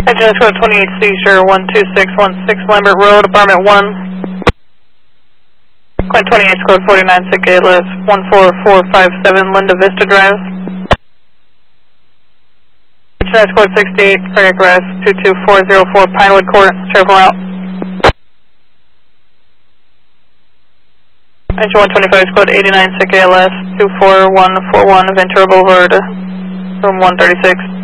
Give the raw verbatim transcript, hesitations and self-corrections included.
Engine code twenty-eight Seizure one two six one six Lambert Road, apartment one. Quint twenty-eight code forty-nine Sick A L S one four four five seven Linda Vista Drive. Engine code sixty-eight cardiac arrest two two four zero four Pinewood Court, travel out. Engine one twenty-five code eighty-nine Sick A L S two four one four one Ventura Boulevard, room one thirty-six.